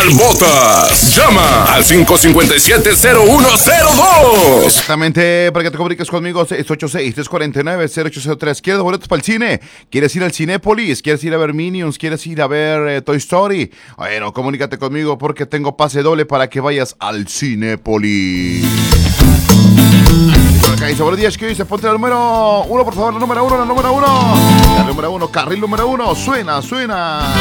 César Botas. Llama al 557-0102. Exactamente, para que te comuniques conmigo, 686-349-0803. ¿Quieres boletos para el cine? ¿Quieres ir al Cinépolis? ¿Quieres ir a ver Minions? ¿Quieres ir a ver Toy Story? Bueno, comunícate conmigo porque tengo pase doble para que vayas al Cinépolis. Acá dice, buenos días, ¿qué dice? Ponte el número 1, por favor, la número 1. La número 1, carril número 1, suena.